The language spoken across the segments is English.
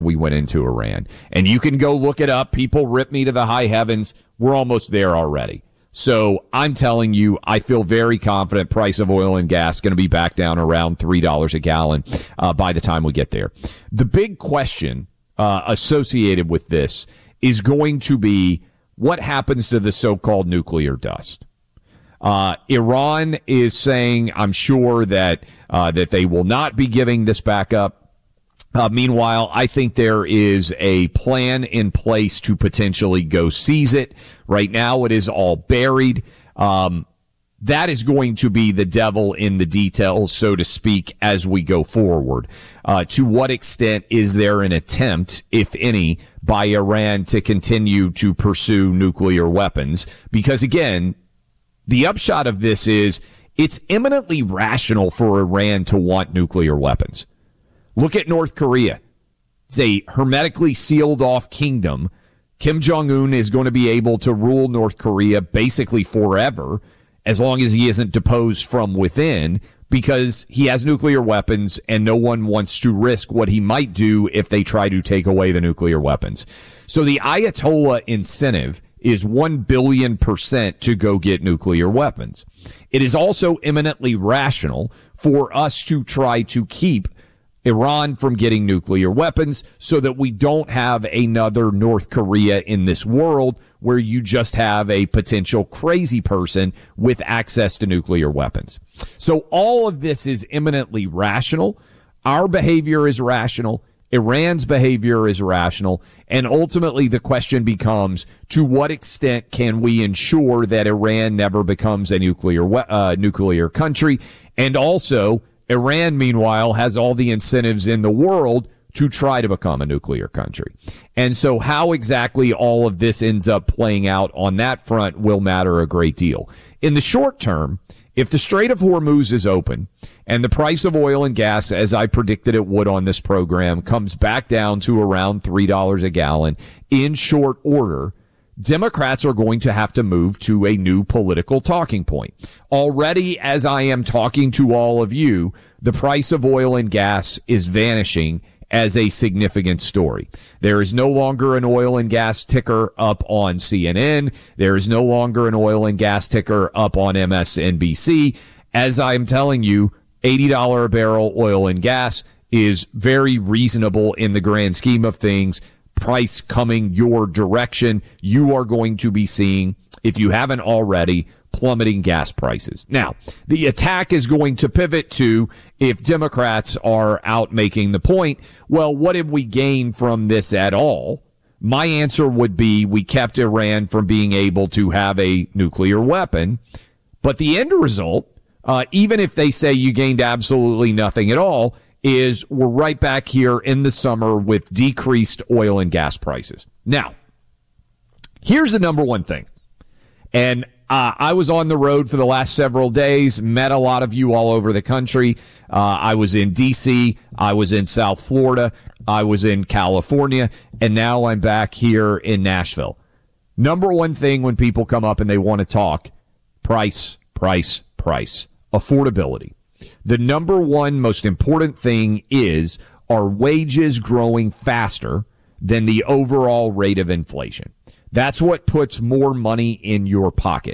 we went into Iran. And you can go look it up. People rip me to the high heavens. We're almost there already. So I'm telling you, I feel very confident price of oil and gas going to be back down around $3 a gallon by the time we get there. The big question associated with this is going to be what happens to the so-called nuclear dust. Iran is saying, I'm sure, that they will not be giving this back up. Meanwhile, I think there is a plan in place to potentially go seize it. Right now, it is all buried. That is going to be the devil in the details, so to speak, as we go forward. To what extent is there an attempt, if any, by Iran to continue to pursue nuclear weapons? Because, again, the upshot of this is it's eminently rational for Iran to want nuclear weapons. Look at North Korea. It's a hermetically sealed off kingdom. Kim Jong-un is going to be able to rule North Korea basically forever, as long as he isn't deposed from within, because he has nuclear weapons and no one wants to risk what he might do if they try to take away the nuclear weapons. So the Ayatollah incentive is 1 billion% to go get nuclear weapons. It is also eminently rational for us to try to keep Iran from getting nuclear weapons so that we don't have another North Korea in this world where you just have a potential crazy person with access to nuclear weapons. So all of this is eminently rational. Our behavior is rational. Iran's behavior is rational. And ultimately the question becomes, to what extent can we ensure that Iran never becomes a nuclear country? And also, Iran, meanwhile, has all the incentives in the world to try to become a nuclear country. And so how exactly all of this ends up playing out on that front will matter a great deal. In the short term, if the Strait of Hormuz is open and the price of oil and gas, as I predicted it would on this program, comes back down to around $3 a gallon in short order, Democrats are going to have to move to a new political talking point. Already, as I am talking to all of you, the price of oil and gas is vanishing as a significant story. There is no longer an oil and gas ticker up on CNN. There is no longer an oil and gas ticker up on MSNBC. As I'm telling you, $80 a barrel oil and gas is very reasonable in the grand scheme of things. Price coming your direction, you are going to be seeing, if you haven't already, plummeting gas prices. Now, the attack is going to pivot to, if Democrats are out making the point, well, what did we gain from this at all? My answer would be we kept Iran from being able to have a nuclear weapon. But the end result, even if they say you gained absolutely nothing at all, is we're right back here in the summer with decreased oil and gas prices. Now, here's the number one thing. And I was on the road for the last several days, met a lot of you all over the country. I was in D.C., I was in South Florida, I was in California, and now I'm back here in Nashville. Number one thing when people come up and they want to talk, price, affordability. The number one most important thing is, are wages growing faster than the overall rate of inflation? That's what puts more money in your pocket.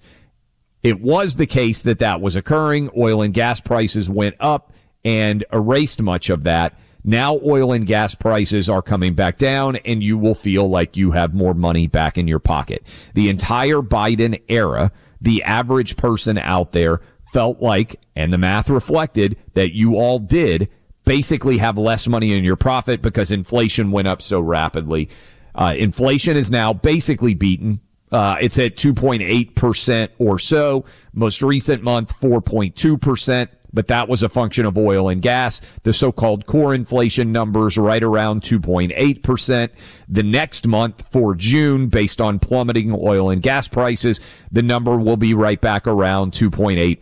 It was the case that was occurring. Oil and gas prices went up and erased much of that. Now oil and gas prices are coming back down, and you will feel like you have more money back in your pocket. The entire Biden era, the average person out there felt like, and the math reflected, that you all did basically have less money in your profit because inflation went up so rapidly. Inflation is now basically beaten. It's at 2.8% or so. Most recent month, 4.2%. But that was a function of oil and gas. The so-called core inflation numbers right around 2.8%. The next month for June, based on plummeting oil and gas prices, the number will be right back around 2.8%,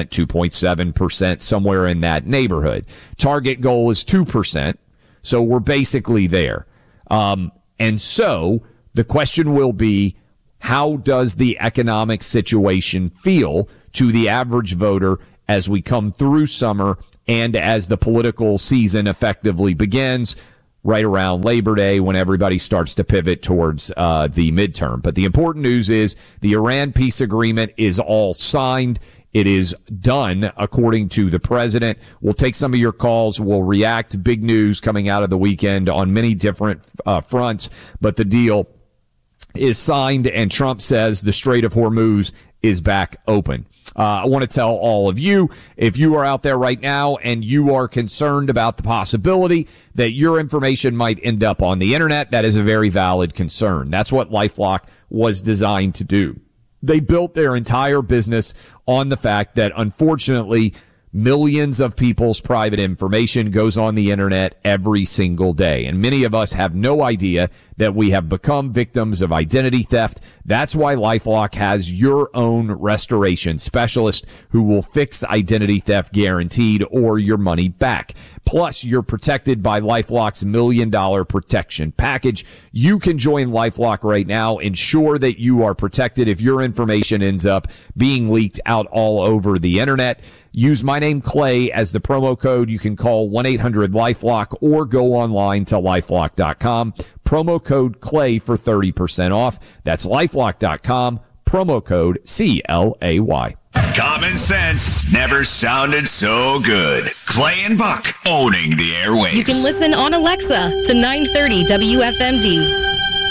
2.7%, somewhere in that neighborhood. Target goal is 2%. So we're basically there. And so the question will be, how does the economic situation feel to the average voter as we come through summer and as the political season effectively begins? right around Labor Day when everybody starts to pivot towards the midterm. But the important news is the Iran peace agreement is all signed. It is done, according to the president. We'll take some of your calls. We'll react. Big news coming out of the weekend on many different fronts. But the deal is signed, and Trump says the Strait of Hormuz is back open. I want to tell all of you, if you are out there right now and you are concerned about the possibility that your information might end up on the internet, that is a very valid concern. That's what LifeLock was designed to do. They built their entire business on the fact that, unfortunately, millions of people's private information goes on the internet every single day. And many of us have no idea that we have become victims of identity theft. That's why LifeLock has your own restoration specialist who will fix identity theft guaranteed or your money back. Plus, you're protected by LifeLock's $1 million protection package. You can join LifeLock right now. Ensure that you are protected if your information ends up being leaked out all over the internet. Use my name, Clay, as the promo code. You can call 1-800-LifeLock or go online to LifeLock.com. Promo code Clay for 30% off. That's LifeLock.com. Promo code CLAY. Common sense never sounded so good. Clay and Buck owning the airwaves. You can listen on Alexa to 930 WFMD.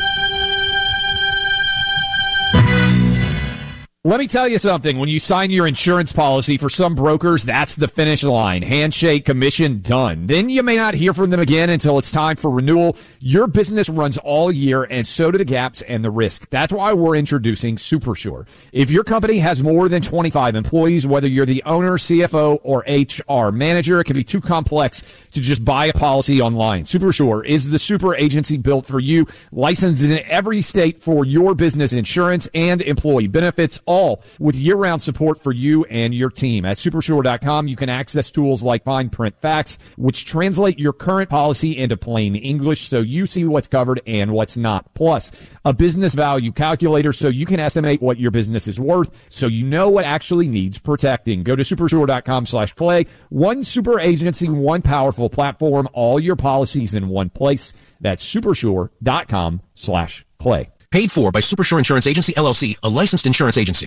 Let me tell you something. When you sign your insurance policy, for some brokers, that's the finish line. Handshake, commission, done. Then you may not hear from them again until it's time for renewal. Your business runs all year, and so do the gaps and the risk. That's why we're introducing SuperSure. If your company has more than 25 employees, whether you're the owner, CFO, or HR manager, it can be too complex to just buy a policy online. SuperSure is the super agency built for you, licensed in every state for your business insurance and employee benefits, all with year-round support for you and your team. At Supersure.com, you can access tools like Fine Print Facts, which translate your current policy into plain English so you see what's covered and what's not. Plus, a business value calculator so you can estimate what your business is worth so you know what actually needs protecting. Go to Supersure.com/Clay. One super agency, one powerful platform, all your policies in one place. That's Supersure.com/Clay. Paid for by Supersure Insurance Agency, LLC, a licensed insurance agency.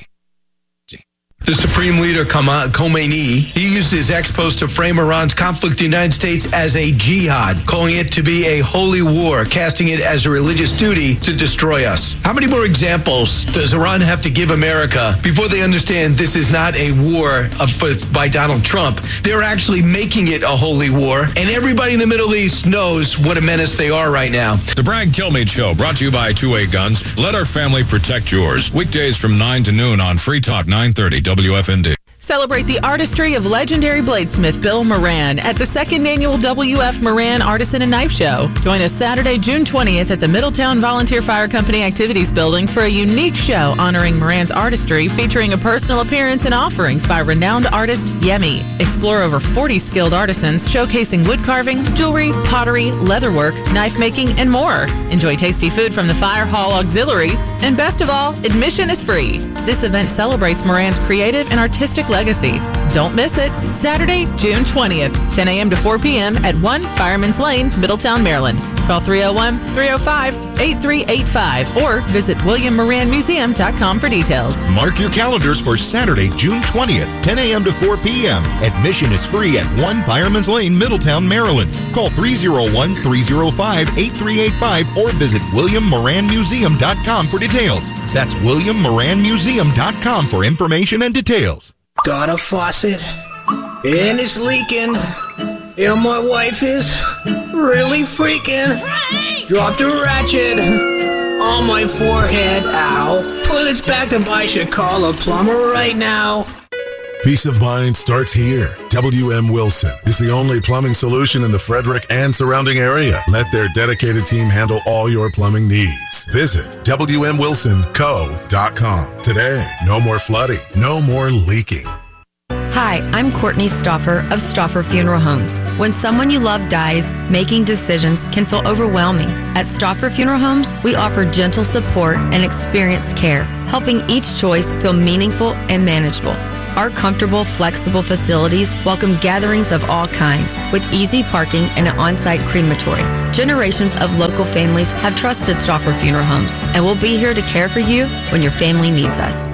The Supreme Leader Khomeini, he used his ex-post to frame Iran's conflict with the United States as a jihad, calling it to be a holy war, casting it as a religious duty to destroy us. How many more examples does Iran have to give America before they understand this is not a war by Donald Trump? They're actually making it a holy war, and everybody in the Middle East knows what a menace they are right now. The Bragg Kilmeade Show, brought to you by 2A Guns. Let our family protect yours. Weekdays from 9 to noon on Free Talk 930 WFMD. Celebrate the artistry of legendary bladesmith Bill Moran at the second annual WF Moran Artisan and Knife Show. Join us Saturday, June 20th at the Middletown Volunteer Fire Company Activities Building for a unique show honoring Moran's artistry, featuring a personal appearance and offerings by renowned artist Yemi. Explore over 40 skilled artisans showcasing wood carving, jewelry, pottery, leatherwork, knife making, and more. Enjoy tasty food from the Fire Hall Auxiliary. And best of all, admission is free. This event celebrates Moran's creative and artistic legacy. Don't miss it. Saturday, June 20th, 10 a.m. to 4 p.m. at 1 Fireman's Lane, Middletown, Maryland. Call 301-305-8385 or visit WilliamMoranMuseum.com for details. Mark your calendars for Saturday, June 20th, 10 a.m. to 4 p.m. Admission is free at 1 Fireman's Lane, Middletown, Maryland. Call 301-305-8385 or visit WilliamMoranMuseum.com for details. That's WilliamMoranMuseum.com for information and details. Got a faucet, and it's leaking, and my wife is really freaking. Frank! Dropped a ratchet on my forehead, ow. Toilet's backed up, I should call a plumber right now. Peace of mind starts here. WM Wilson is the only plumbing solution in the Frederick and surrounding area. Let their dedicated team handle all your plumbing needs. Visit WMWilsonCo.com today. No more flooding. No more leaking. Hi, I'm Courtney Stauffer of Stauffer Funeral Homes. When someone you love dies, making decisions can feel overwhelming. At Stauffer Funeral Homes, we offer gentle support and experienced care, helping each choice feel meaningful and manageable. Our comfortable, flexible facilities welcome gatherings of all kinds with easy parking and an on-site crematory. Generations of local families have trusted Stauffer Funeral Homes, and we'll be here to care for you when your family needs us.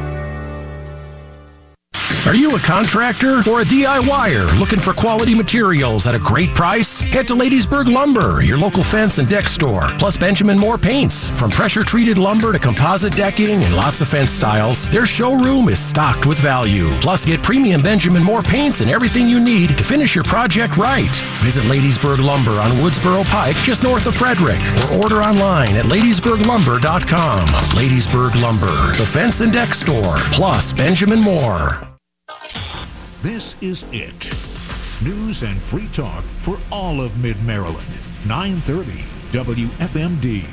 Are you a contractor or a DIYer looking for quality materials at a great price? Head to Ladiesburg Lumber, your local fence and deck store, plus Benjamin Moore Paints. From pressure-treated lumber to composite decking and lots of fence styles, their showroom is stocked with value. Plus, get premium Benjamin Moore Paints and everything you need to finish your project right. Visit Ladiesburg Lumber on Woodsboro Pike, just north of Frederick, or order online at ladiesburglumber.com. Ladiesburg Lumber, the fence and deck store, plus Benjamin Moore. This is it. News and free talk for all of Mid-Maryland. 930 WFMD.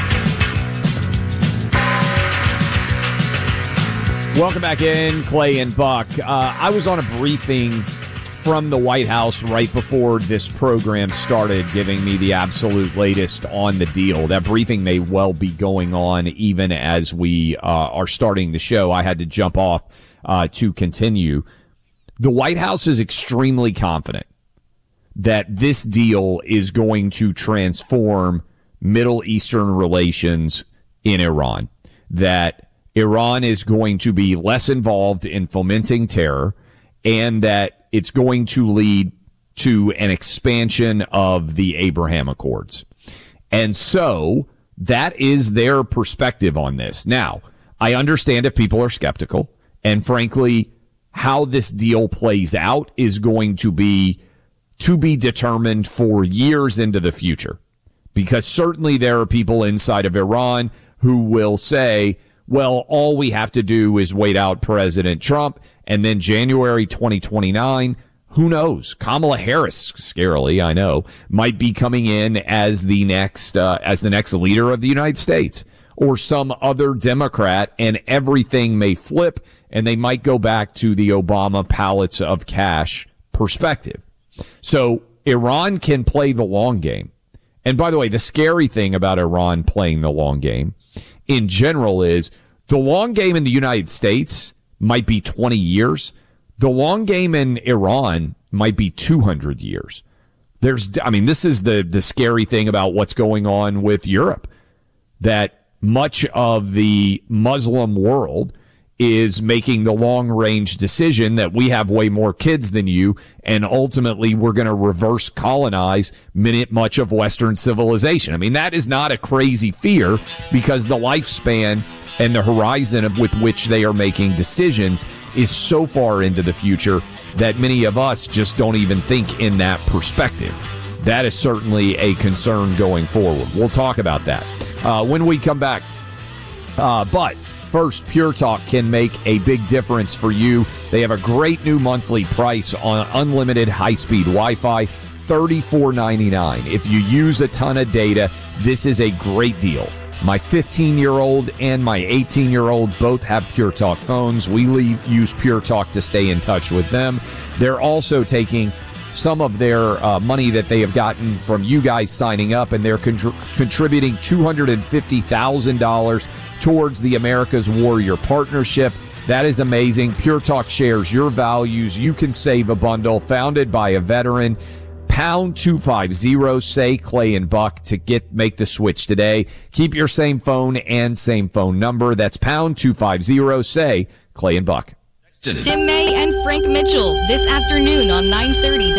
Welcome back in, Clay and Buck. I was on a briefing from the White House right before this program started, giving me the absolute latest on the deal. That briefing may well be going on even as we are starting the show. I had to jump off to continue. The White House is extremely confident that this deal is going to transform Middle Eastern relations in Iran, that Iran is going to be less involved in fomenting terror, and that it's going to lead to an expansion of the Abraham Accords. And so that is their perspective on this. Now, I understand if people are skeptical, and frankly, how this deal plays out is going to be determined for years into the future, because certainly there are people inside of Iran who will say, well, all we have to do is wait out President Trump, and then January 2029, who knows? Kamala Harris, scarily, I know, might be coming in as the next leader of the United States, or some other Democrat, and everything may flip, and they might go back to the Obama pallets of cash perspective. So Iran can play the long game. And by the way, the scary thing about Iran playing the long game in general is the long game in the United States might be 20 years. The long game in Iran might be 200 years. This is the scary thing about what's going on with Europe, that much of the Muslim world is making the long-range decision that we have way more kids than you, and ultimately we're going to reverse colonize much of Western civilization. I mean, that is not a crazy fear, because the lifespan and the horizon with which they are making decisions is so far into the future that many of us just don't even think in that perspective. That is certainly a concern going forward. We'll talk about that when we come back. But first, Pure Talk can make a big difference for you. They have a great new monthly price on unlimited high-speed Wi-Fi, $34.99. If you use a ton of data, this is a great deal. My 15-year-old and my 18-year-old both have Pure Talk phones. We use Pure Talk to stay in touch with them. They're also taking some of their money that they have gotten from you guys signing up, and they're contributing $250,000 towards the America's Warrior Partnership. That is amazing. Pure Talk shares your values. You can save a bundle founded by a veteran. Pound 250, say Clay and Buck to make the switch today. Keep your same phone and same phone number. That's pound 250, say Clay and Buck. Tim May and Frank Mitchell this afternoon on 930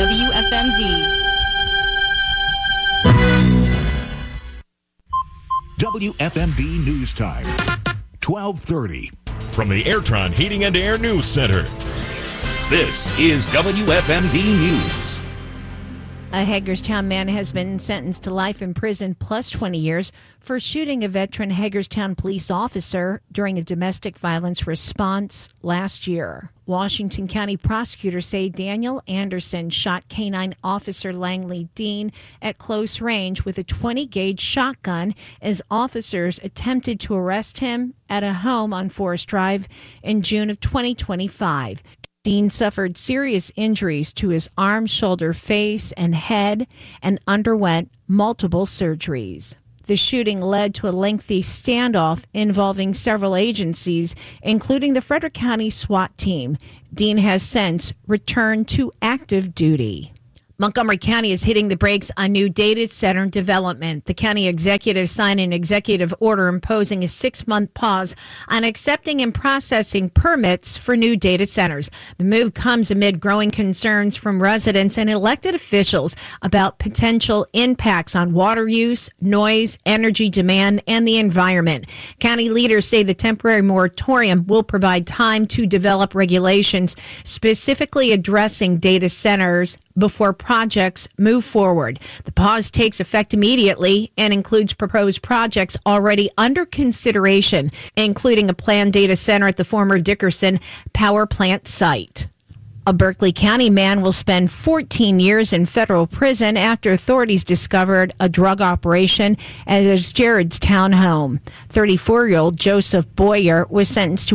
WFMD. WFMD News Time, 1230. From the Airtron Heating and Air News Center, This is WFMD News. A Hagerstown man has been sentenced to life in prison plus 20 years for shooting a veteran Hagerstown police officer during a domestic violence response last year. Washington County prosecutors say Daniel Anderson shot K-9 Officer Langley Dean at close range with a 20-gauge shotgun as officers attempted to arrest him at a home on Forest Drive in June of 2025. Dean suffered serious injuries to his arm, shoulder, face, and head, and underwent multiple surgeries. The shooting led to a lengthy standoff involving several agencies, including the Frederick County SWAT team. Dean has since returned to active duty. Montgomery County is hitting the brakes on new data center development. The county executive signed an executive order imposing a 6-month pause on accepting and processing permits for new data centers. The move comes amid growing concerns from residents and elected officials about potential impacts on water use, noise, energy demand, and the environment. County leaders say the temporary moratorium will provide time to develop regulations specifically addressing data centers before projects move forward. The pause takes effect immediately and includes proposed projects already under consideration, including a planned data center at the former Dickerson power plant site. A Berkeley County man will spend 14 years in federal prison after authorities discovered a drug operation at his Jaredstown home. 34-year-old Joseph Boyer was sentenced to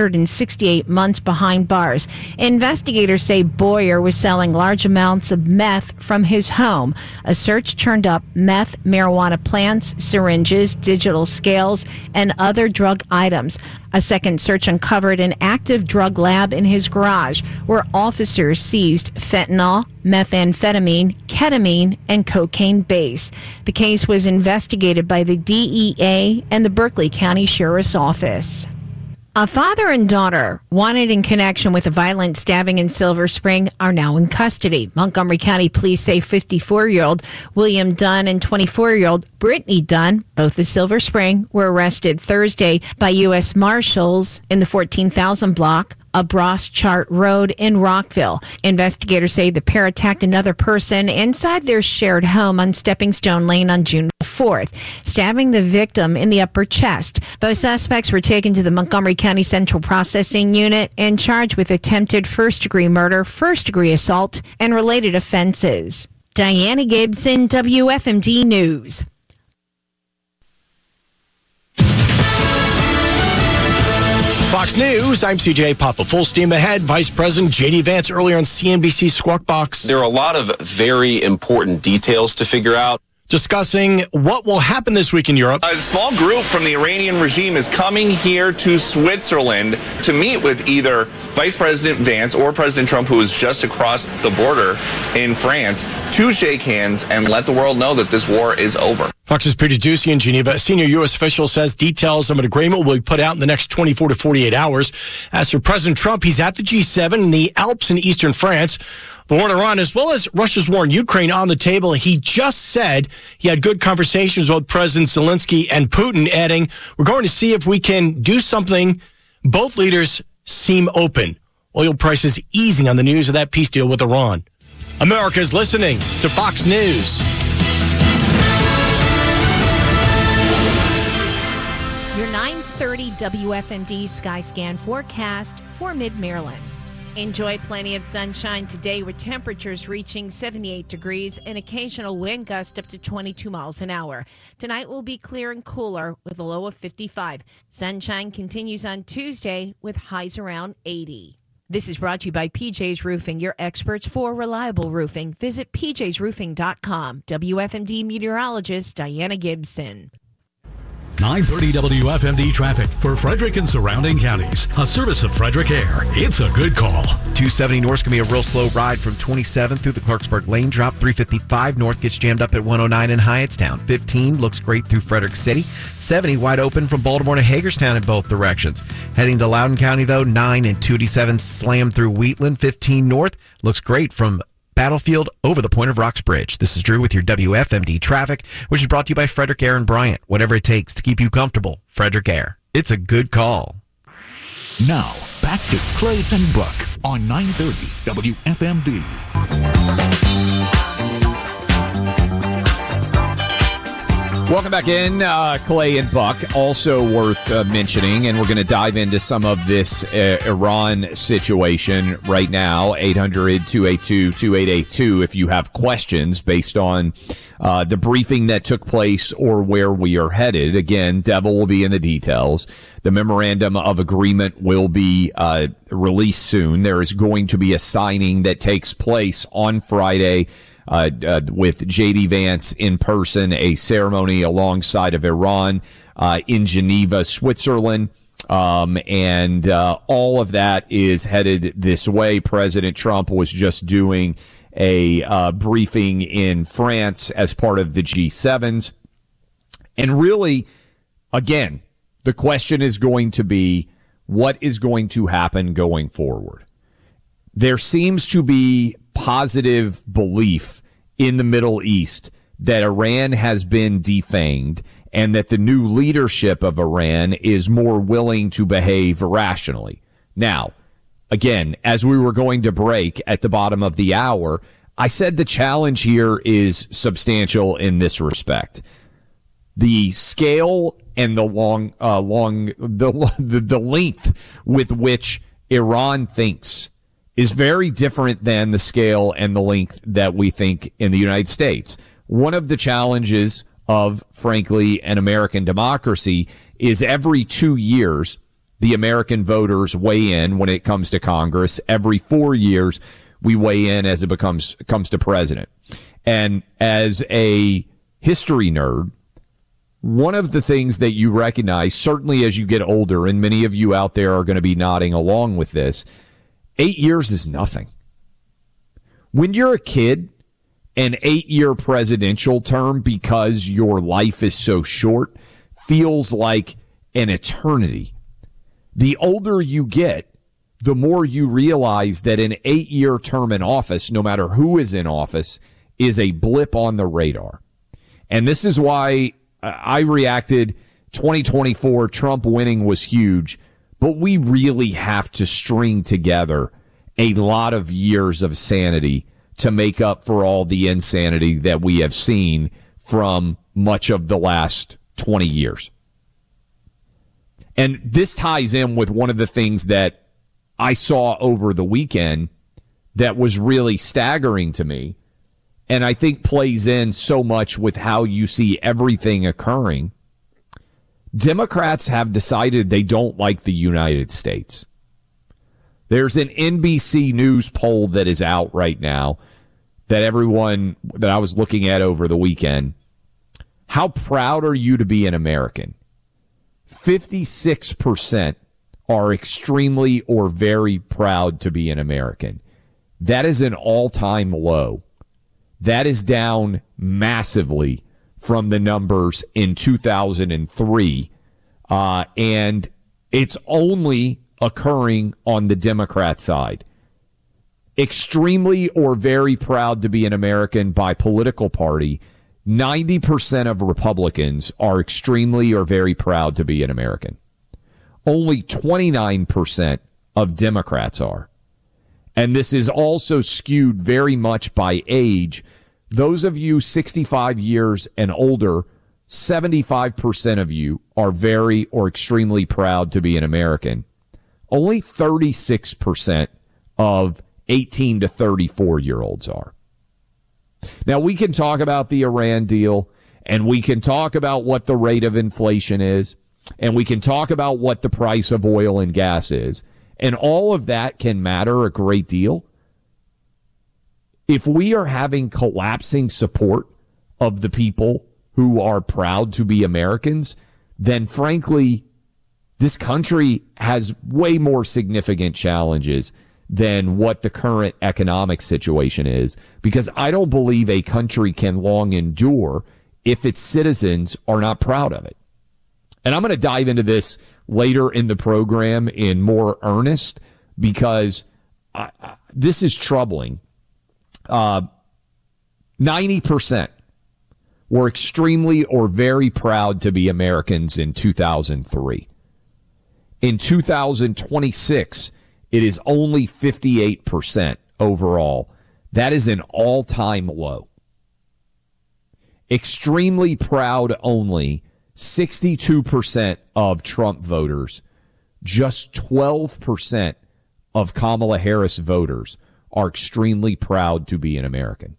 168 months behind bars. Investigators say Boyer was selling large amounts of meth from his home. A search turned up meth, marijuana plants, syringes, digital scales, and other drug items. A second search uncovered an active drug lab in his garage where officers seized fentanyl, methamphetamine, ketamine, and cocaine base. The case was investigated by the DEA and the Berkeley County Sheriff's Office. A father and daughter wanted in connection with a violent stabbing in Silver Spring are now in custody. Montgomery County Police say 54-year-old William Dunn and 24-year-old Brittany Dunn, both of Silver Spring, were arrested Thursday by U.S. Marshals in the 14,000 block of Bross Chart Road in Rockville. Investigators say the pair attacked another person inside their shared home on Stepping Stone Lane on June 4th, stabbing the victim in the upper chest. Both suspects were taken to the Montgomery County Central Processing Unit and charged with attempted first-degree murder, first-degree assault, and related offenses. Diana Gibson, WFMD News. Fox News, I'm CJ Papa. Full steam ahead. Vice President J.D. Vance earlier on CNBC Squawk Box. There are a lot of very important details to figure out. Discussing what will happen this week in Europe. A small group from the Iranian regime is coming here to Switzerland to meet with either Vice President Vance or President Trump, who is just across the border in France, to shake hands and let the world know that this war is over. Fox's Peter Ducey in Geneva. A senior U.S. official says details of an agreement will be put out in the next 24 to 48 hours. As for President Trump, he's at the G7 in the Alps in eastern France. The war in Iran, as well as Russia's war in Ukraine, on the table. He just said he had good conversations with President Zelensky and Putin, adding, "We're going to see if we can do something." Both leaders seem open. Oil prices easing on the news of that peace deal with Iran. America's listening to Fox News. Your 9:30 WFMD Skyscan forecast for Mid-Maryland. Enjoy plenty of sunshine today with temperatures reaching 78 degrees and occasional wind gust up to 22 miles an hour. Tonight will be clear and cooler with a low of 55. Sunshine continues on Tuesday with highs around 80. This is brought to you by PJ's Roofing, your experts for reliable roofing. Visit pjsroofing.com. WFMD meteorologist Diana Gibson. 930 WFMD traffic for Frederick and surrounding counties. A service of Frederick Air. It's a good call. 270 North can be a real slow ride from 27 through the Clarksburg Lane drop. 355 North gets jammed up at 109 in Hyattstown. 15 looks great through Frederick City. 70 wide open from Baltimore to Hagerstown in both directions. Heading to Loudoun County, though, 9 and 287 slam through Wheatland. 15 North looks great from Battlefield over the Point of Rocks Bridge. This is Drew with your WFMD traffic, which is brought to you by Frederick Air and Bryant. Whatever it takes to keep you comfortable, Frederick Air. It's a good call. Now, back to Clay and Buck on 930 WFMD. Welcome back in, Clay and Buck. Also worth mentioning, and we're going to dive into some of this Iran situation right now. 800-282-2882 if you have questions based on the briefing that took place or where we are headed. Again, devil will be in the details. The memorandum of agreement will be released soon. There is going to be a signing that takes place on Friday with J.D. Vance in person, a ceremony alongside of Iran in Geneva, Switzerland. And all of that is headed this way. President Trump was just doing a briefing in France as part of the G7s. And really, again, the question is going to be, what is going to happen going forward? There seems to be positive belief in the Middle East that Iran has been defanged and that the new leadership of Iran is more willing to behave rationally. Now, again, as we were going to break at the bottom of the hour, I said the challenge here is substantial in this respect. The scale and the the length with which Iran thinks is very different than the scale and the length that we think in the United States. One of the challenges of, frankly, an American democracy is every 2 years, the American voters weigh in when it comes to Congress. Every 4 years, we weigh in as it comes to president. And as a history nerd, one of the things that you recognize, certainly as you get older, and many of you out there are going to be nodding along with this, 8 years is nothing. When you're a kid, an 8-year presidential term, because your life is so short, feels like an eternity. The older you get, the more you realize that an 8-year term in office, no matter who is in office, is a blip on the radar. And this is why I reacted 2024, Trump winning was huge, but we really have to string together a lot of years of sanity to make up for all the insanity that we have seen from much of the last 20 years. And this ties in with one of the things that I saw over the weekend that was really staggering to me, and I think plays in so much with how you see everything occurring. Democrats have decided they don't like the United States. There's an NBC News poll that is out right now that I was looking at over the weekend. How proud are you to be an American? 56% are extremely or very proud to be an American. That is an all-time low. That is down massively from the numbers in 2003, and it's only occurring on the Democrat side. Extremely or very proud to be an American by political party, 90% of Republicans are extremely or very proud to be an American. Only 29% of Democrats are. And this is also skewed very much by age. Those of you 65 years and older, 75% of you are very or extremely proud to be an American. Only 36% of 18 to 34-year-olds are. Now, we can talk about the Iran deal, and we can talk about what the rate of inflation is, and we can talk about what the price of oil and gas is, and all of that can matter a great deal. If we are having collapsing support of the people who are proud to be Americans, then frankly, this country has way more significant challenges than what the current economic situation is, because I don't believe a country can long endure if its citizens are not proud of it. And I'm going to dive into this later in the program in more earnest, because this is troubling. 90% were extremely or very proud to be Americans in 2003. In 2026, it is only 58% overall. That is an all-time low. Extremely proud only, 62% of Trump voters. Just 12% of Kamala Harris voters are extremely proud to be an American.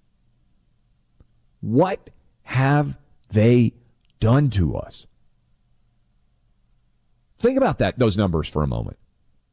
What have they done to us? Think about those numbers for a moment.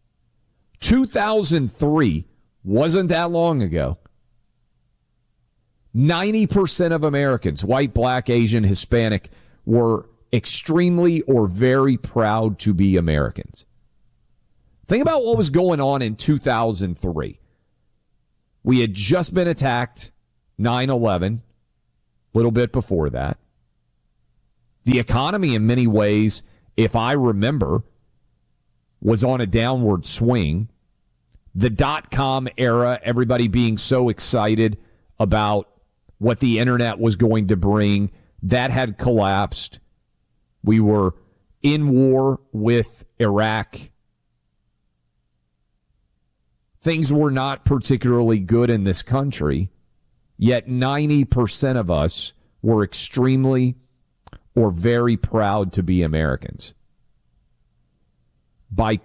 2003 wasn't that long ago. 90% of Americans, white, black, Asian, Hispanic, were extremely or very proud to be Americans. Think about what was going on in 2003. We had just been attacked, 9/11, a little bit before that. The economy, in many ways, if I remember, was on a downward swing. The dot-com era, everybody being so excited about what the internet was going to bring, that had collapsed. We were in war with Iraq. Things were not particularly good in this country, yet 90% of us were extremely or very proud to be Americans. By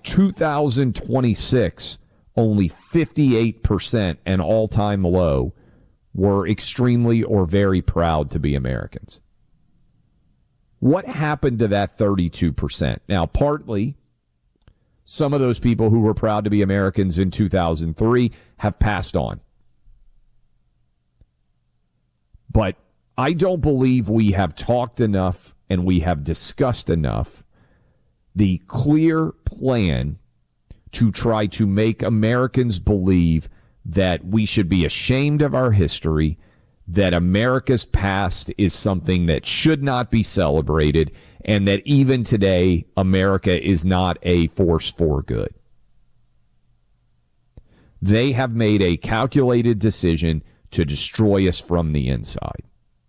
2026, only 58%, an all-time low, were extremely or very proud to be Americans. What happened to that 32%? Now, partly, some of those people who were proud to be Americans in 2003 have passed on. But I don't believe we have talked enough and we have discussed enough the clear plan to try to make Americans believe that we should be ashamed of our history, that America's past is something that should not be celebrated, and that even today, America is not a force for good. They have made a calculated decision to destroy us from the inside.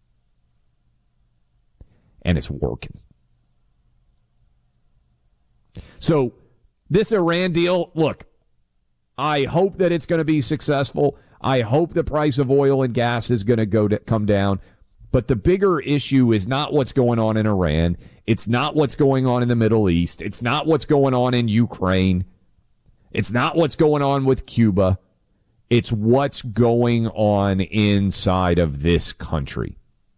And it's working. So, this Iran deal, look, I hope that it's going to be successful. I hope the price of oil and gas is going to come down. But the bigger issue is not what's going on in Iran. It's not what's going on in the Middle East. It's not what's going on in Ukraine. It's not what's going on with Cuba. It's what's going on inside of this country.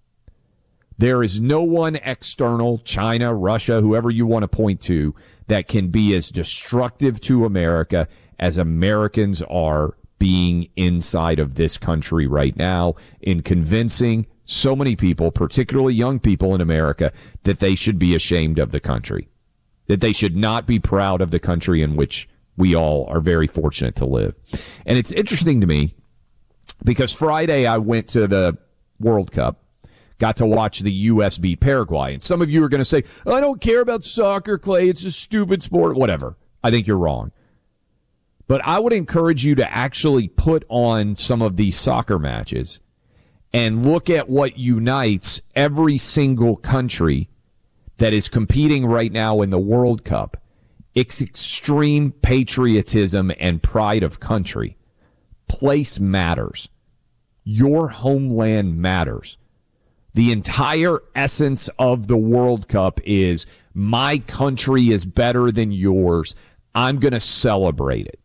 There is no one external, China, Russia, whoever you want to point to, that can be as destructive to America as Americans are being inside of this country right now in convincing so many people, particularly young people in America, that they should be ashamed of the country, that they should not be proud of the country in which we all are very fortunate to live. And it's interesting to me because Friday I went to the World Cup, got to watch the U.S. beat Paraguay. And some of you are going to say, I don't care about soccer, Clay. It's a stupid sport. Whatever. I think you're wrong. But I would encourage you to actually put on some of these soccer matches and look at what unites every single country that is competing right now in the World Cup. It's extreme patriotism and pride of country. Place matters. Your homeland matters. The entire essence of the World Cup is my country is better than yours. I'm going to celebrate it.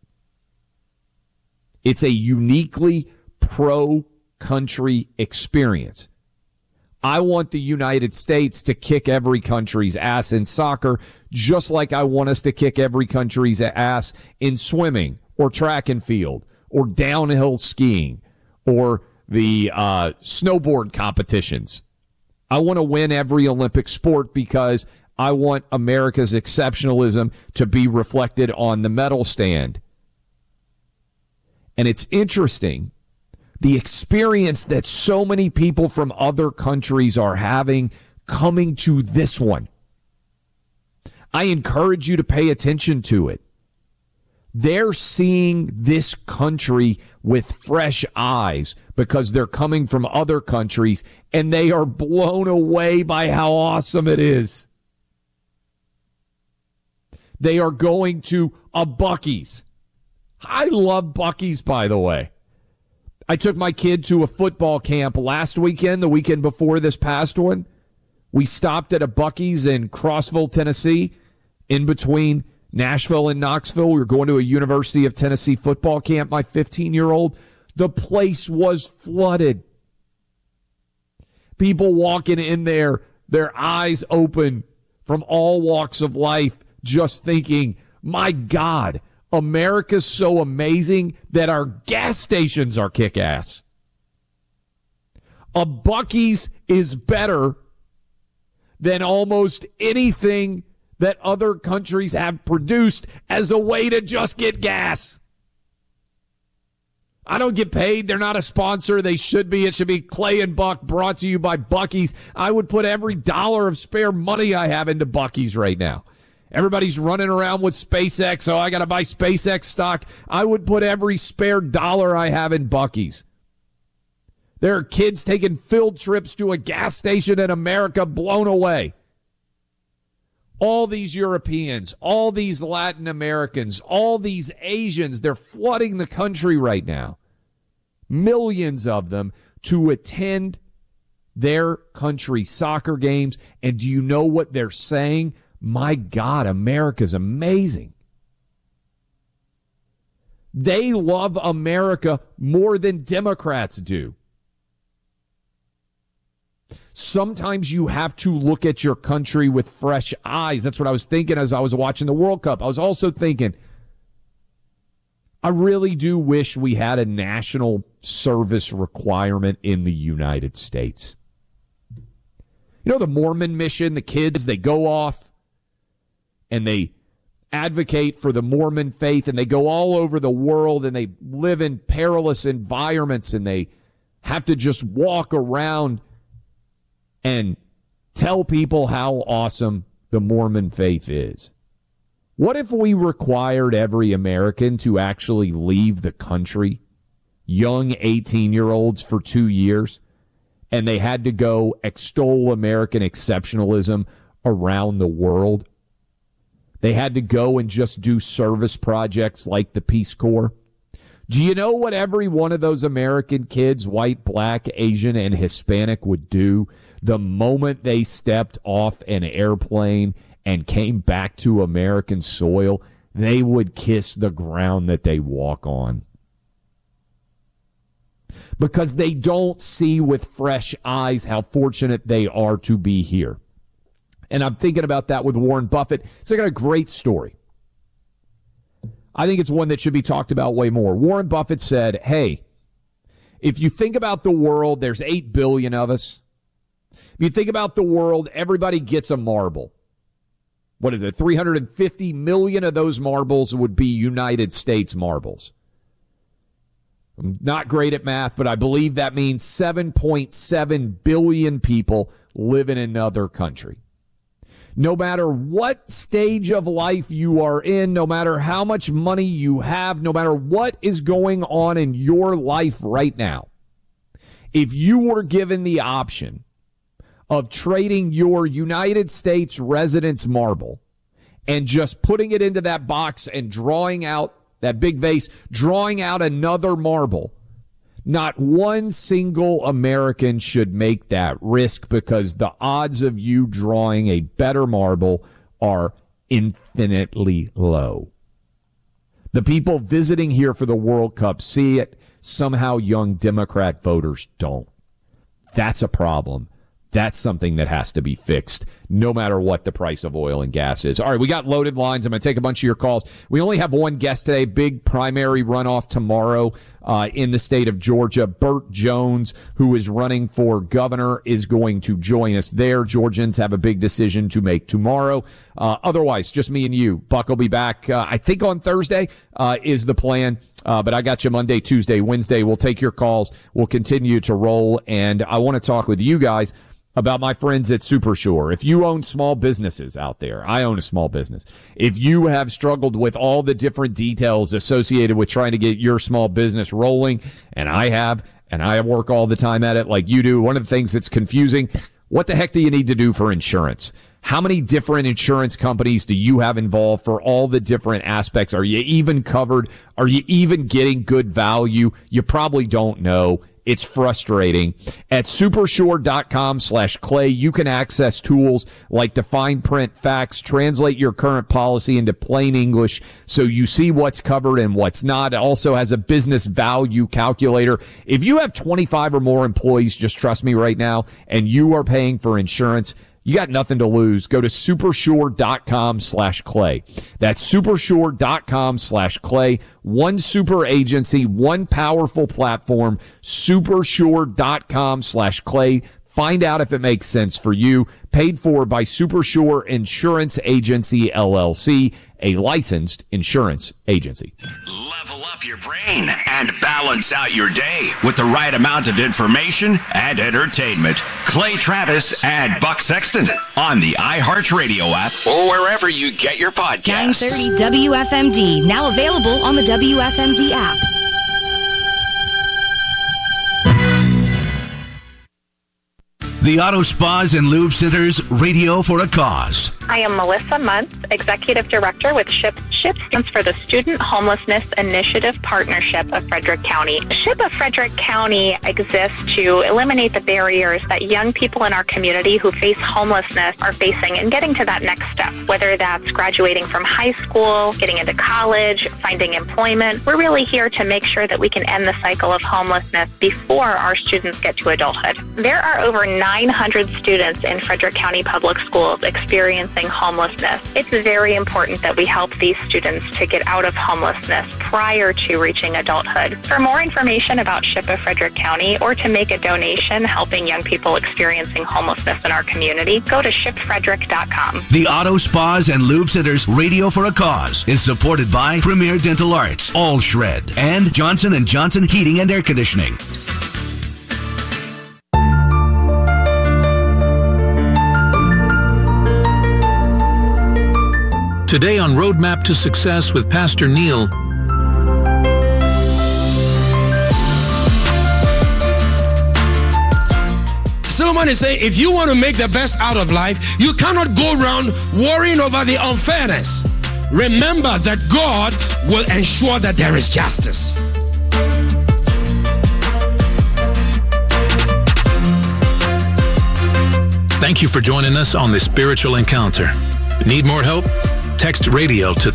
It's a uniquely pro-country experience. I want the United States to kick every country's ass in soccer, just like I want us to kick every country's ass in swimming or track and field or downhill skiing or the snowboard competitions. I want to win every Olympic sport because I want America's exceptionalism to be reflected on the medal stand. And it's interesting, the experience that so many people from other countries are having coming to this one. I encourage you to pay attention to it. They're seeing this country with fresh eyes because they're coming from other countries and they are blown away by how awesome it is. They are going to a Buc-ee's. I love Buc-ee's, by the way. I took my kid to a football camp last weekend, the weekend before this past one. We stopped at a Buc-ee's in Crossville, Tennessee, in between Nashville and Knoxville. We were going to a University of Tennessee football camp, my 15-year-old. The place was flooded. People walking in there, their eyes open from all walks of life, just thinking, my God, America's so amazing that our gas stations are kick-ass. A Buc-ee's is better than almost anything that other countries have produced as a way to just get gas. I don't get paid. They're not a sponsor. They should be. It should be Clay and Buck, brought to you by Buc-ee's. I would put every dollar of spare money I have into Buc-ee's right now. Everybody's running around with SpaceX. Oh, I got to buy SpaceX stock. I would put every spare dollar I have in Buc-ee's. There are kids taking field trips to a gas station in America, blown away. All these Europeans, all these Latin Americans, all these Asians, they're flooding the country right now. Millions of them to attend their country soccer games. And do you know what they're saying? My God, America's amazing. They love America more than Democrats do. Sometimes you have to look at your country with fresh eyes. That's what I was thinking as I was watching the World Cup. I was also thinking, I really do wish we had a national service requirement in the United States. You know, the Mormon mission, the kids, they go off and they advocate for the Mormon faith, and they go all over the world and they live in perilous environments, and they have to just walk around and tell people how awesome the Mormon faith is. What if we required every American to actually leave the country, young 18-year-olds for 2 years, and they had to go extol American exceptionalism around the world? They had to go and just do service projects like the Peace Corps. Do you know what every one of those American kids, white, black, Asian, and Hispanic, would do the moment they stepped off an airplane and came back to American soil? They would kiss the ground that they walk on. Because they don't see with fresh eyes how fortunate they are to be here. And I'm thinking about that with Warren Buffett. So I got a great story. I think it's one that should be talked about way more. Warren Buffett said, hey, if you think about the world, there's 8 billion of us. If you think about the world, everybody gets a marble. What is it? 350 million of those marbles would be United States marbles. I'm not great at math, but I believe that means 7.7 billion people live in another country. No matter what stage of life you are in, no matter how much money you have, no matter what is going on in your life right now, if you were given the option of trading your United States residence marble and just putting it into that box and drawing out that big vase, drawing out another marble, not one single American should make that risk, because the odds of you drawing a better marble are infinitely low. The people visiting here for the World Cup see it. Somehow young Democrat voters don't. That's a problem. That's something that has to be fixed, no matter what the price of oil and gas is. All right, we got loaded lines. I'm going to take a bunch of your calls. We only have one guest today. Big primary runoff tomorrow in the state of Georgia. Burt Jones, who is running for governor, is going to join us there. Georgians have a big decision to make tomorrow. Otherwise, just me and you. Buck will be back, I think, on Thursday is the plan. But I got you Monday, Tuesday, Wednesday. We'll take your calls. We'll continue to roll. And I want to talk with you guys about my friends at Supersure. If you own small businesses out there, I own a small business. If you have struggled with all the different details associated with trying to get your small business rolling, and I work all the time at it like you do, one of the things that's confusing, what the heck do you need to do for insurance? How many different insurance companies do you have involved for all the different aspects? Are you even covered? Are you even getting good value? You probably don't know. It's frustrating. At supersure.com/Clay, you can access tools like the fine print facts, translate your current policy into plain English so you see what's covered and what's not. It also has a business value calculator. If you have 25 or more employees, just trust me right now, and you are paying for insurance, You got nothing to lose. Go to supersure.com/clay. That's supersure.com/clay. One super agency, one powerful platform, supersure.com/clay. Find out if it makes sense for you. Paid for by Supersure Insurance Agency, LLC, a licensed insurance agency. Level up your brain and balance out your day with the right amount of information and entertainment. Clay Travis and Buck Sexton on the iHeartRadio app or wherever you get your podcasts. 930 WFMD, now available on the WFMD app. The Auto Spas and Lube Centers, Radio for a Cause. I am Melissa Muntz, Executive Director with SHIP. SHIP stands for the Student Homelessness Initiative Partnership of Frederick County. SHIP of Frederick County exists to eliminate the barriers that young people in our community who face homelessness are facing in getting to that next step, whether that's graduating from high school, getting into college, finding employment. We're really here to make sure that we can end the cycle of homelessness before our students get to adulthood. There are over 900 students in Frederick County Public Schools experiencing homelessness. It's very important that we help these students to get out of homelessness prior to reaching adulthood. For more information about SHIP of Frederick County or to make a donation helping young people experiencing homelessness in our community, go to shipfrederick.com. The Auto Spas and Lube Centers, Radio for a Cause is supported by Premier Dental Arts, All Shred, and Johnson & Johnson Heating and Air Conditioning. Today on Roadmap to Success with Pastor Neil. Solomon is saying, if you want to make the best out of life, you cannot go around worrying over the unfairness. Remember that God will ensure that there is justice. Thank you for joining us on The Spiritual Encounter. Need more help? Text radio to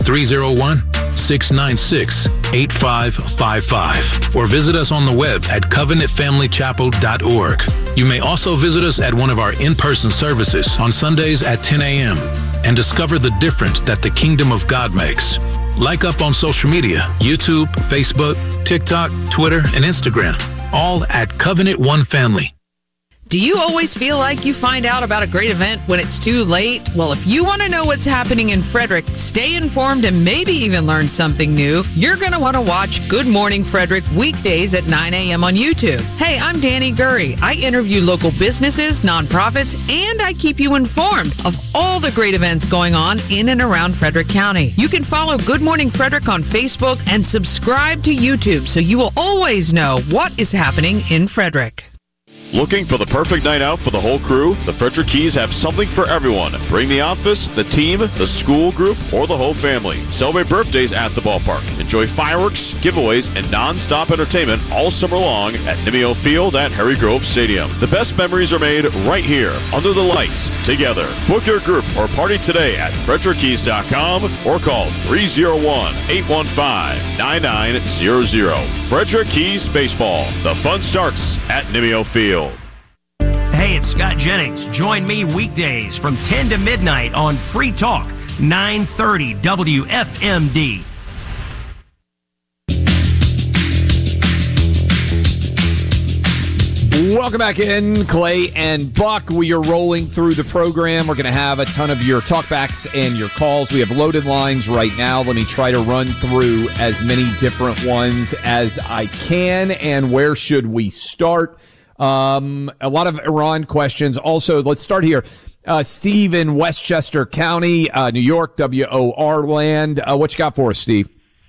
301-696-8555 or visit us on the web at covenantfamilychapel.org. You may also visit us at one of our in-person services on Sundays at 10 a.m. and discover the difference that the kingdom of God makes. Like up on social media, YouTube, Facebook, TikTok, Twitter, and Instagram, all at Covenant One Family. Do you always feel like you find out about a great event when it's too late? Well, if you want to know what's happening in Frederick, stay informed, and maybe even learn something new, you're going to want to watch Good Morning Frederick weekdays at 9 a.m. on YouTube. Hey, I'm Danny Gurry. I interview local businesses, nonprofits, and I keep you informed of all the great events going on in and around Frederick County. You can follow Good Morning Frederick on Facebook and subscribe to YouTube so you will always know what is happening in Frederick. Looking for the perfect night out for the whole crew? The Frederick Keys have something for everyone. Bring the office, the team, the school group, or the whole family. Celebrate birthdays at the ballpark. Enjoy fireworks, giveaways, and non-stop entertainment all summer long at Nimio Field at Harry Grove Stadium. The best memories are made right here, under the lights, together. Book your group or party today at frederickkeys.com or call 301-815-9900. Frederick Keys Baseball. The fun starts at Nimio Field. Hey, it's Scott Jennings. Join me weekdays from 10 to midnight on Free Talk, 930 WFMD. Welcome back in, Clay and Buck. We are rolling through the program. We're going to have a ton of your talkbacks and your calls. We have loaded lines right now. Let me try to run through as many different ones as I can. And where should we start? A lot of Iran questions. Also, let's start here. Steve in Westchester County, New York, WOR land. What you got for us, Steve?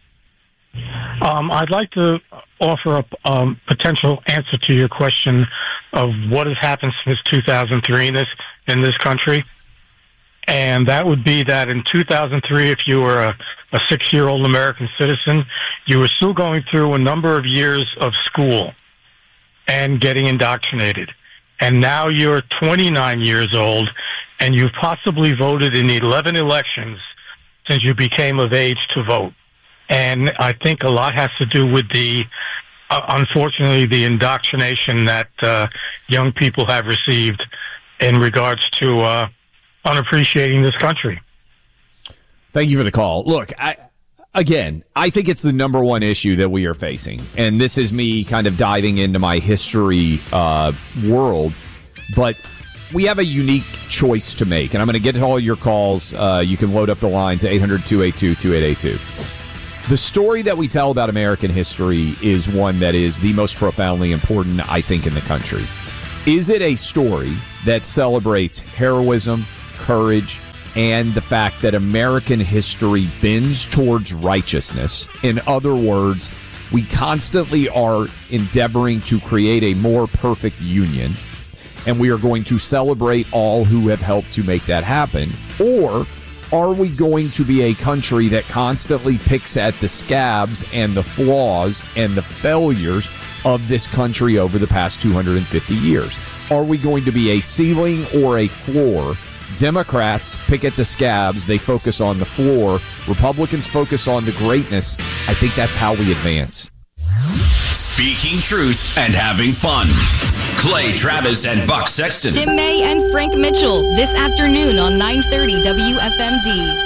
I'd like to offer a potential answer to your question of what has happened since 2003 in this country. And that would be that in 2003, if you were a 6-year-old American citizen, you were still going through a number of years of school and getting indoctrinated. And now you're 29 years old, and you've possibly voted in 11 elections since you became of age to vote. And I think a lot has to do with unfortunately, the indoctrination that young people have received in regards to unappreciating this country. Thank you for the call. Look, I think it's the number one issue that we are facing. And this is me kind of diving into my history world. But we have a unique choice to make. And I'm going to get to all your calls. You can load up the lines at 800-282-2882. The story that we tell about American history is one that is the most profoundly important, I think, in the country. Is it a story that celebrates heroism, courage, and the fact that American history bends towards righteousness? In other words, we constantly are endeavoring to create a more perfect union, and we are going to celebrate all who have helped to make that happen. Or are we going to be a country that constantly picks at the scabs and the flaws and the failures of this country over the past 250 years? Are we going to be a ceiling or a floor? Democrats pick at the scabs. They focus on the floor. Republicans focus on the greatness. I think that's how we advance. Speaking truth and having fun. Clay Travis and Buck Sexton. Tim May and Frank Mitchell this afternoon on 930 WFMD.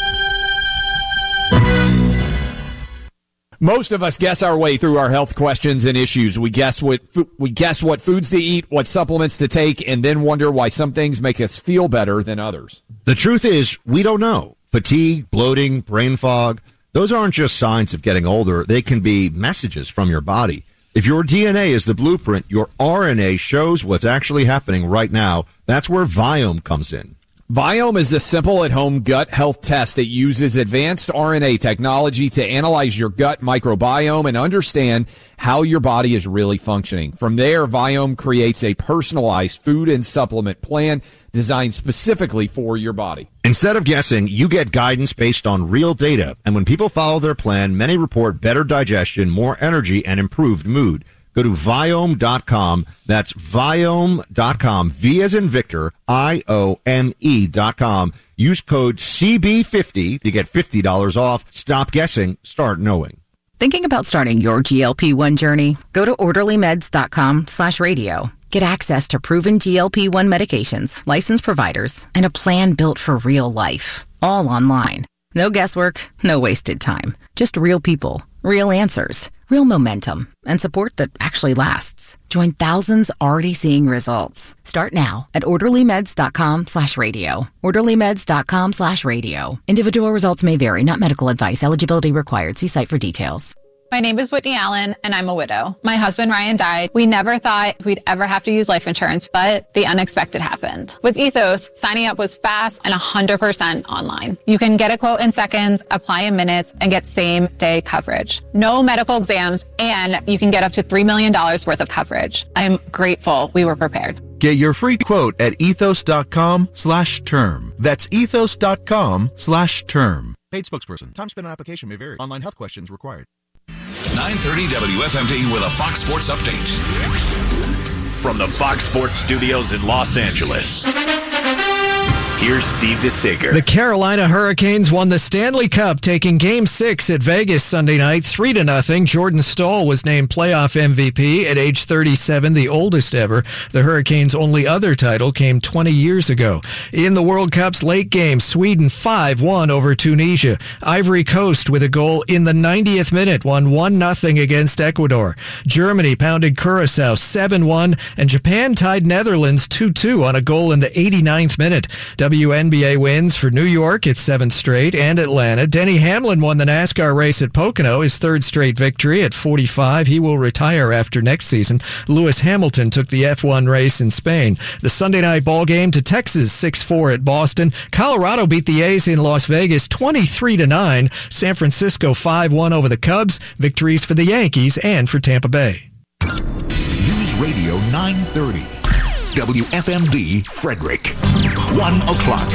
Most of us guess our way through our health questions and issues. We guess what foods to eat, what supplements to take, and then wonder why some things make us feel better than others. The truth is, we don't know. Fatigue, bloating, brain fog, those aren't just signs of getting older. They can be messages from your body. If your DNA is the blueprint, your RNA shows what's actually happening right now. That's where Viome comes in. Viome is a simple at-home gut health test that uses advanced RNA technology to analyze your gut microbiome and understand how your body is really functioning. From there, Viome creates a personalized food and supplement plan designed specifically for your body. Instead of guessing, you get guidance based on real data. And when people follow their plan, many report better digestion, more energy, and improved mood. Go to Viome.com. That's Viome.com. V as in Victor, IOME.com. Use code CB50 to get $50 off. Stop guessing. Start knowing. Thinking about starting your GLP-1 journey? Go to orderlymeds.com/radio. Get access to proven GLP-1 medications, licensed providers, and a plan built for real life. All online. No guesswork, no wasted time. Just real people, real answers, real momentum, and support that actually lasts. Join thousands already seeing results. Start now at orderlymeds.com/radio. orderlymeds.com/radio. Individual results may vary, not medical advice. Eligibility required. See site for details. My name is Whitney Allen, and I'm a widow. My husband, Ryan, died. We never thought we'd ever have to use life insurance, but the unexpected happened. With Ethos, signing up was fast and 100% online. You can get a quote in seconds, apply in minutes, and get same-day coverage. No medical exams, and you can get up to $3 million worth of coverage. I'm grateful we were prepared. Get your free quote at ethos.com/term. That's ethos.com/term. Paid spokesperson. Time spent on application may vary. Online health questions required. 930 WFMD with a Fox Sports update. From the Fox Sports studios in Los Angeles, here's Steve DeSager. The Carolina Hurricanes won the Stanley Cup, taking Game 6 at Vegas Sunday night, 3-0. Jordan Staal was named playoff MVP at age 37, the oldest ever. The Hurricanes' only other title came 20 years ago. In the World Cup's late game, Sweden 5-1 over Tunisia. Ivory Coast, with a goal in the 90th minute, won 1-0 against Ecuador. Germany pounded Curacao 7-1, and Japan tied Netherlands 2-2 on a goal in the 89th minute. WNBA wins for New York, its 7th straight, and Atlanta. Denny Hamlin won the NASCAR race at Pocono, his 3rd straight victory at 45. He will retire after next season. Lewis Hamilton took the F1 race in Spain. The Sunday night ball game to Texas, 6-4 at Boston. Colorado beat the A's in Las Vegas 23-9. San Francisco 5-1 over the Cubs. Victories for the Yankees and for Tampa Bay. News Radio 930. WFMD Frederick. 1 o'clock.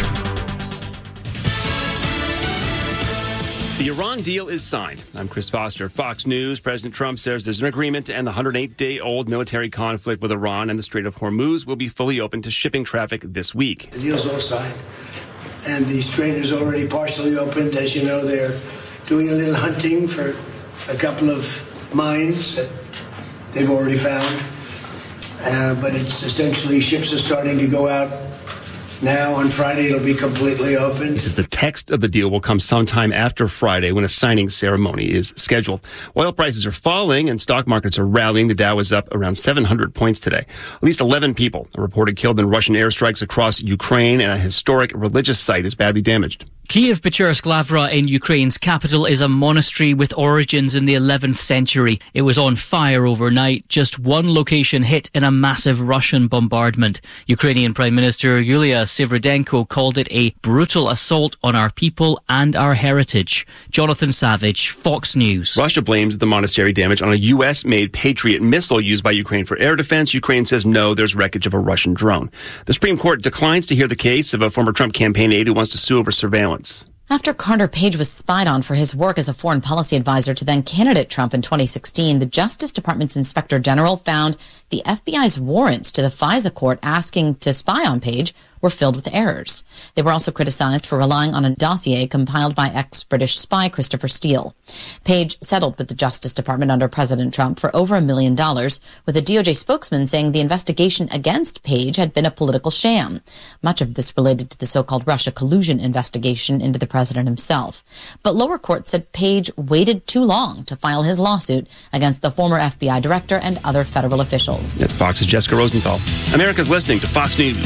The Iran deal is signed. I'm Chris Foster, Fox News. President Trump says there's an agreement to end the 108-day-old military conflict with Iran, and the Strait of Hormuz will be fully open to shipping traffic this week. The deal's all signed, and the strait is already partially opened. As you know, they're doing a little hunting for a couple of mines that they've already found. but it's essentially ships are starting to go out now. On Friday, it'll be completely open. He says the text of the deal will come sometime after Friday when a signing ceremony is scheduled. Oil prices are falling and stock markets are rallying. The Dow is up around 700 points today. At least 11 people are reported killed in Russian airstrikes across Ukraine, and a historic religious site is badly damaged. Kiev-Pechersk Lavra in Ukraine's capital is a monastery with origins in the 11th century. It was on fire overnight, just one location hit in a massive Russian bombardment. Ukrainian Prime Minister Yulia Sviridenko called it a brutal assault on our people and our heritage. Jonathan Savage, Fox News. Russia blames the monastery damage on a U.S.-made Patriot missile used by Ukraine for air defense. Ukraine says no, there's wreckage of a Russian drone. The Supreme Court declines to hear the case of a former Trump campaign aide who wants to sue over surveillance. After Carter Page was spied on for his work as a foreign policy advisor to then-candidate Trump in 2016, the Justice Department's Inspector General found the FBI's warrants to the FISA court asking to spy on Page were filled with errors. They were also criticized for relying on a dossier compiled by ex-British spy Christopher Steele. Page settled with the Justice Department under President Trump for over $1 million, with a DOJ spokesman saying the investigation against Page had been a political sham. Much of this related to the so-called Russia collusion investigation into the president himself. But lower court said Page waited too long to file his lawsuit against the former FBI director and other federal officials. That's Fox's Jessica Rosenthal. America's listening to Fox News.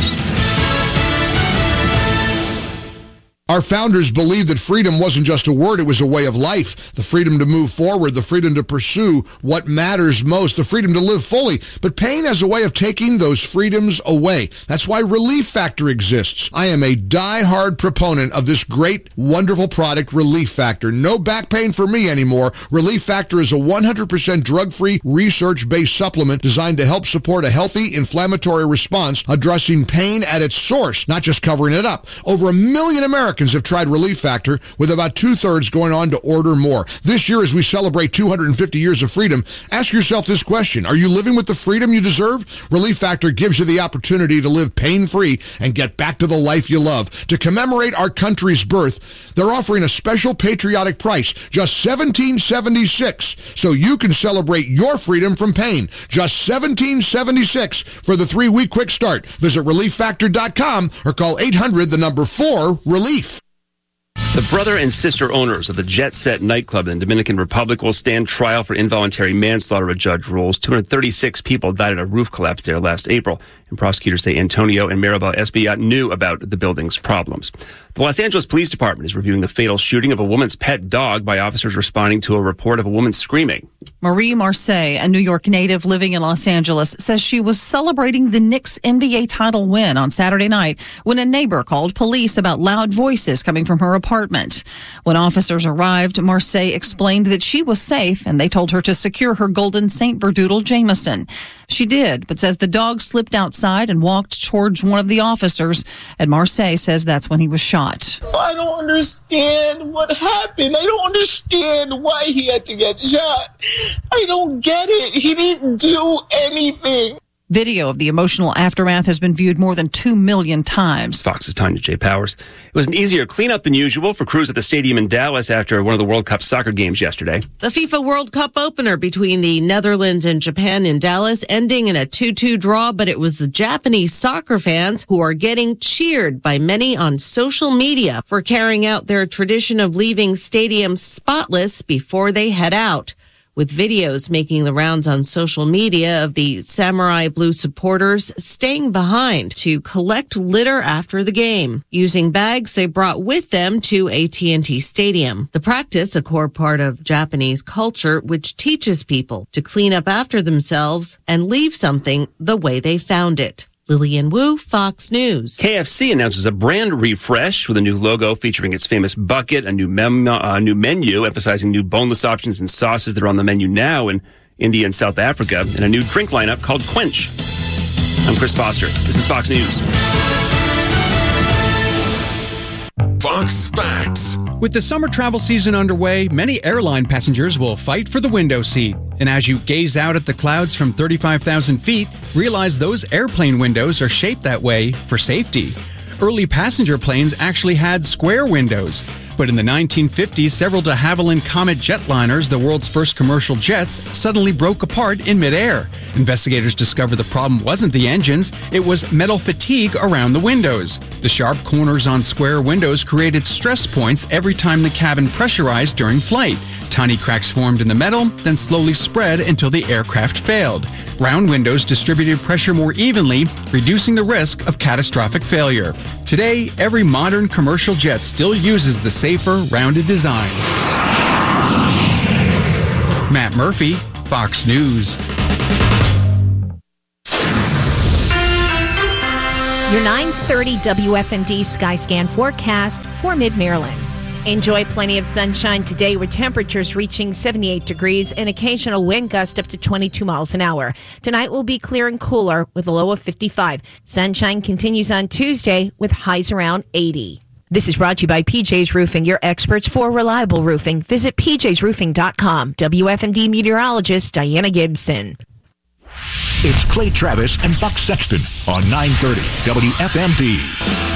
Our founders believed that freedom wasn't just a word, it was a way of life. The freedom to move forward, the freedom to pursue what matters most, the freedom to live fully. But pain has a way of taking those freedoms away. That's why Relief Factor exists. I am a die-hard proponent of this great, wonderful product, Relief Factor. No back pain for me anymore. Relief Factor is a 100% drug-free, research-based supplement designed to help support a healthy inflammatory response, addressing pain at its source, not just covering it up. Over 1 million Americans have tried Relief Factor, with about 2/3 going on to order more. This year, as we celebrate 250 years of freedom, ask yourself this question. Are you living with the freedom you deserve? Relief Factor gives you the opportunity to live pain-free and get back to the life you love. To commemorate our country's birth, they're offering a special patriotic price, just $17.76, so you can celebrate your freedom from pain. Just $17.76 for the 3-week quick start. Visit ReliefFactor.com or call 800-4-RELIEF. The brother and sister owners of the Jet Set nightclub in the Dominican Republic will stand trial for involuntary manslaughter, a judge rules. 236 people died at a roof collapse there last April, and prosecutors say Antonio and Maribel Espillat knew about the building's problems. The Los Angeles Police Department is reviewing the fatal shooting of a woman's pet dog by officers responding to a report of a woman screaming. Marie Marseille, a New York native living in Los Angeles, says she was celebrating the Knicks' NBA title win on Saturday night when a neighbor called police about loud voices coming from her apartment. When officers arrived, Marseille explained that she was safe and they told her to secure her golden Saint Berdoodle Jameson. She did, but says the dog slipped outside and walked towards one of the officers, and Marseille says that's when he was shot. I don't understand what happened. I don't understand why he had to get shot. I don't get it. He didn't do anything. Video of the emotional aftermath has been viewed more than 2 million times. Fox's Tanya J. Powers. It was an easier cleanup than usual for crews at the stadium in Dallas after one of the World Cup soccer games yesterday. The FIFA World Cup opener between the Netherlands and Japan in Dallas ending in a 2-2 draw, but it was the Japanese soccer fans who are getting cheered by many on social media for carrying out their tradition of leaving stadiums spotless before they head out, with videos making the rounds on social media of the Samurai Blue supporters staying behind to collect litter after the game, using bags they brought with them to AT&T Stadium. The practice, a core part of Japanese culture, which teaches people to clean up after themselves and leave something the way they found it. Lillian Wu, Fox News. KFC announces a brand refresh with a new logo featuring its famous bucket, a new menu emphasizing new boneless options and sauces that are on the menu now in India and South Africa, and a new drink lineup called Quench. I'm Chris Foster. This is Fox News. Fox Facts. With the summer travel season underway, many airline passengers will fight for the window seat. And as you gaze out at the clouds from 35,000 feet, realize those airplane windows are shaped that way for safety. Early passenger planes actually had square windows. But in the 1950s, several de Havilland Comet jetliners, the world's first commercial jets, suddenly broke apart in midair. Investigators discovered the problem wasn't the engines, it was metal fatigue around the windows. The sharp corners on square windows created stress points every time the cabin pressurized during flight. Tiny cracks formed in the metal, then slowly spread until the aircraft failed. Round windows distributed pressure more evenly, reducing the risk of catastrophic failure. Today, every modern commercial jet still uses the safer, rounded design. Matt Murphy, Fox News. Your 9:30 WFMD Skyscan forecast for Mid-Maryland. Enjoy plenty of sunshine today with temperatures reaching 78 degrees and occasional wind gust up to 22 miles an hour. Tonight will be clear and cooler with a low of 55. Sunshine continues on Tuesday with highs around 80. This is brought to you by PJ's Roofing, your experts for reliable roofing. Visit pjsroofing.com. WFMD meteorologist Diana Gibson. It's Clay Travis and Buck Sexton on 930 WFMD.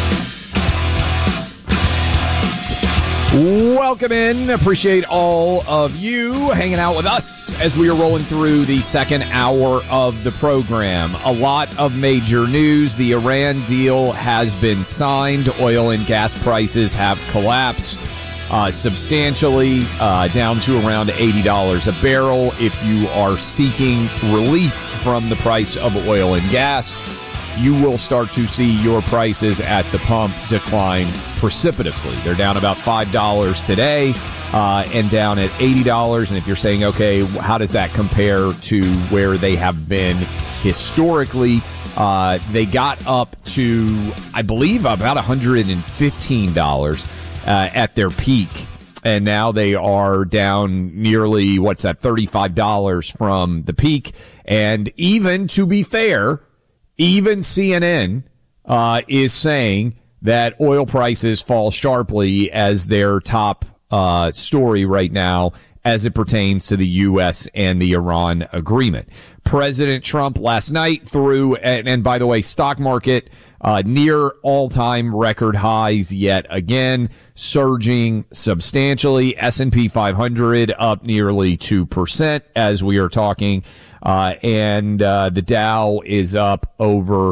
Welcome in. Appreciate all of you hanging out with us as we are rolling through the second hour of the program. A lot of major news. The Iran deal has been signed. Oil and gas prices have collapsed substantially, down to around $80 a barrel. If you are seeking relief from the price of oil and gas, you will start to see your prices at the pump decline precipitously. They're down about $5 today and down at $80. And if you're saying, okay, how does that compare to where they have been historically? They got up to, I believe, about $115 at their peak. And now they are down nearly, $35 from the peak. And even, to be fair, even CNN is saying that oil prices fall sharply as their top story right now as it pertains to the U.S. and the Iran agreement. President Trump last night threw, and by the way, stock market near all-time record highs yet again, surging substantially. S&P 500 up nearly 2% as we are talking. And the Dow is up over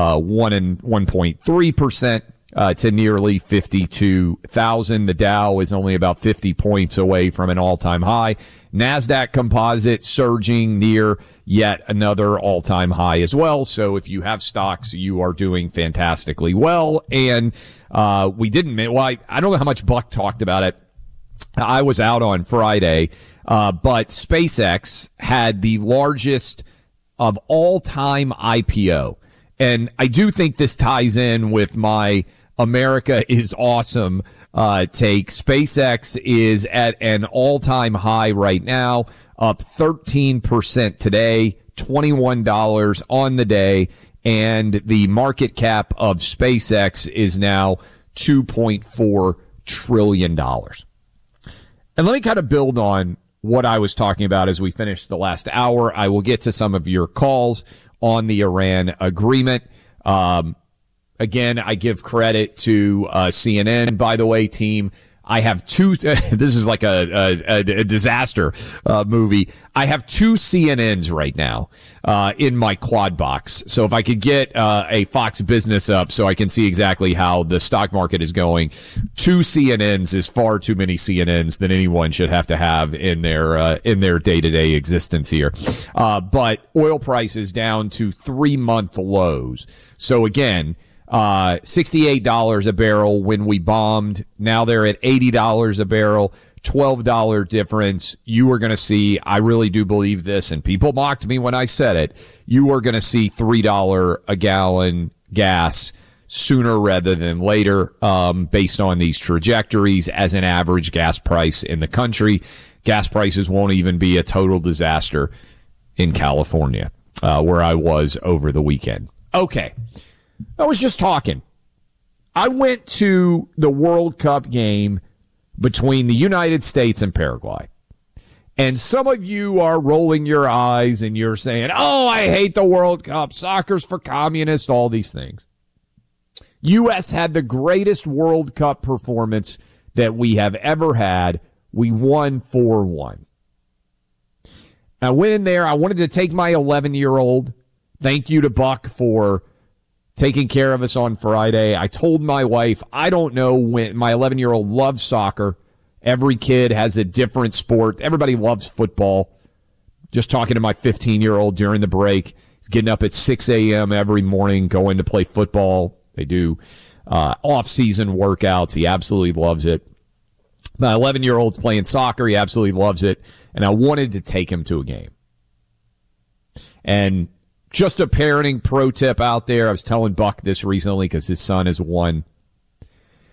1.3% to nearly 52,000. The Dow is only about 50 points away from an all-time high. NASDAQ Composite surging near yet another all-time high as well. So if you have stocks, you are doing fantastically well. And we didn't, I don't know how much Buck talked about it. I was out on Friday. But SpaceX had the largest of all-time IPO. And I do think this ties in with my America is awesome take. SpaceX is at an all-time high right now, up 13% today, $21 on the day. And the market cap of SpaceX is now $2.4 trillion. And let me kind of build on what I was talking about as we finish the last hour. I will get to some of your calls on the Iran agreement. Again, I give credit to CNN. By the way, team, I have two. This is like a disaster movie. I have two CNNs right now in my quad box. So if I could get a Fox Business up so I can see exactly how the stock market is going, two CNNs is far too many CNNs than anyone should have to have in their day-to-day existence here. But oil prices down to 3-month lows. So again, $68 a barrel when we bombed. Now they're at $80 a barrel, $12 difference. You are going to see, I really do believe this, and people mocked me when I said it, you are going to see $3 a gallon gas sooner rather than later, based on these trajectories as an average gas price in the country. Gas prices won't even be a total disaster in California, where I was over the weekend. Okay. I was just talking. I went to the World Cup game between the United States and Paraguay. And some of you are rolling your eyes and you're saying, oh, I hate the World Cup. Soccer's for communists, all these things. U.S. had the greatest World Cup performance that we have ever had. We won 4-1. I went in there. I wanted to take my 11-year-old. Thank you to Buck for taking care of us on Friday. I told my wife, I don't know when my 11-year-old loves soccer. Every kid has a different sport. Everybody loves football. Just talking to my 15-year-old during the break. He's getting up at 6 a.m. every morning, going to play football. They do off-season workouts. He absolutely loves it. My 11-year-old's playing soccer. He absolutely loves it. And I wanted to take him to a game. And just a parenting pro tip out there. I was telling Buck this recently because his son has won